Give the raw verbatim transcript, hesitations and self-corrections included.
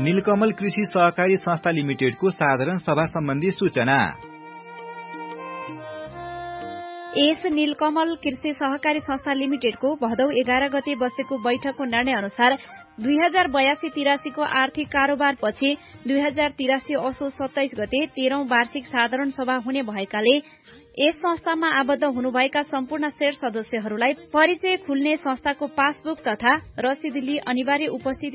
नीलकमल कृषि सहकारी संस्था लिमिटेडको साधारण सभा सम्बन्धी सूचना। यस नीलकमल कृषि सहकारी संस्था लिमिटेडको भदौ एघार गते बसेको बैठकको निर्णय अनुसार दुई हजार बयासी तिरासीको आर्थिक कारोबारपछि दुई हजार तिरासी असो सत्ताइस गते तेह्रौं वार्षिक साधारण सभा हुने भएकाले यस संस्थामा आबद्ध हुनुभएका सम्पूर्ण शेयर सदस्यहरूलाई परिचय खुल्ने संस्थाको पासबुक तथा रसिद लिई अनिवार्य उपस्थिति